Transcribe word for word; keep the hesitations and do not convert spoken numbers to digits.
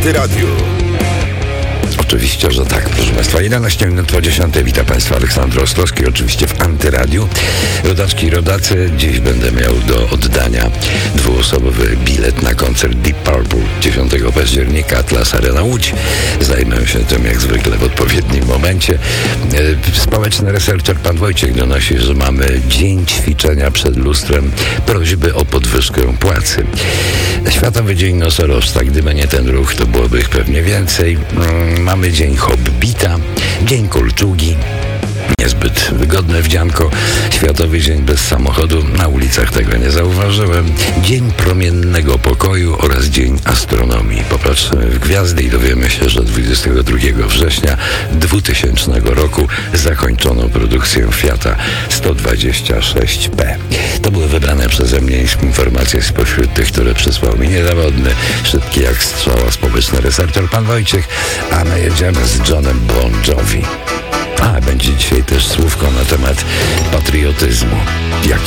Antyradiu. Oczywiście, że tak, proszę Państwa. jedenaście minut po dziesiątej. Witam Państwa, Aleksandr Ostrowski, oczywiście w Antyradiu. Rodaczki i rodacy, dziś będę miał do oddania dwuosobowy bilet na koncert Deep Purple dziesiątego października, Atlas Arena Łódź. Zajmę się tym jak zwykle w odpowiednim momencie. Społeczny researcher pan Wojciech donosi, że mamy dzień ćwiczenia przed lustrem, prośby o podwyżkę płacy. Światowy Dzień Nosorożca, gdyby nie ten ruch, to byłoby ich pewnie więcej. Mamy Dzień Hobbita, Dzień Kolczugi, niezbyt wygodne wdzianko, Światowy Dzień bez samochodu, na ulicach tego nie zauważyłem, Dzień Promiennego Pokoju oraz Dzień Astronomii. Popatrzymy w gwiazdy i dowiemy się, że dwudziestego drugiego września dwutysięcznego roku zakończono produkcję Fiata sto dwadzieścia sześć P. To były wybrane przeze mnie informacje spośród tych, które przysłał mi niezawodny, szybki jak strzała społeczny researcher pan Wojciech, a my jedziemy z Johnem Bon Jovi. A, będzie dzisiaj też słówko na temat patriotyzmu. Jak